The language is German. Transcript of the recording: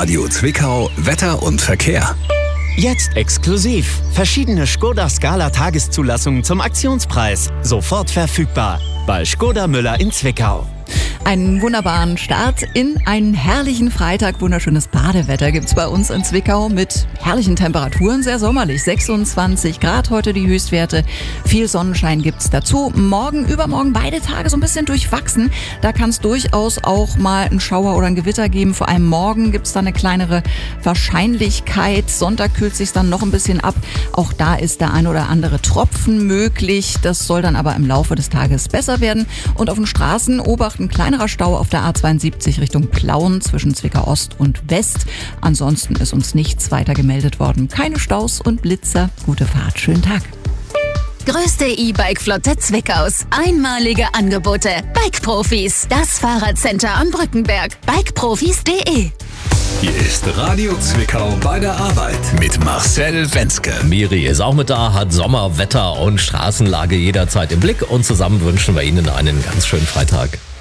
Radio Zwickau Wetter und Verkehr. Jetzt exklusiv. Verschiedene Škoda Scala Tageszulassungen zum Aktionspreis. Sofort verfügbar. Bei Škoda Müller in Zwickau. Einen wunderbaren Start in einen herrlichen Freitag. Wunderschönes Badewetter gibt's bei uns in Zwickau mit herrlichen Temperaturen. Sehr sommerlich. 26 Grad heute die Höchstwerte. Viel Sonnenschein gibt's dazu. Morgen, übermorgen beide Tage so ein bisschen durchwachsen. Da kann es durchaus auch mal einen Schauer oder ein Gewitter geben. Vor allem morgen gibt's da eine kleinere Wahrscheinlichkeit. Sonntag kühlt sich's dann noch ein bisschen ab. Auch da ist der ein oder andere Tropfen möglich. Das soll dann aber im Laufe des Tages besser werden. Und auf den Straßen Obacht ein kleinerer Stau auf der A72 Richtung Plauen zwischen Zwickau Ost und West. Ansonsten ist uns nichts weiter gemeldet worden. Keine Staus und Blitzer. Gute Fahrt, schönen Tag. Größte E-Bike-Flotte Zwickaus. Einmalige Angebote. Bike-Profis. Das Fahrradcenter am Brückenberg. Bikeprofis.de. Hier ist Radio Zwickau bei der Arbeit mit Marcel Wenzke. Miri ist auch mit da, hat Sommer, Wetter und Straßenlage jederzeit im Blick und zusammen wünschen wir Ihnen einen ganz schönen Freitag.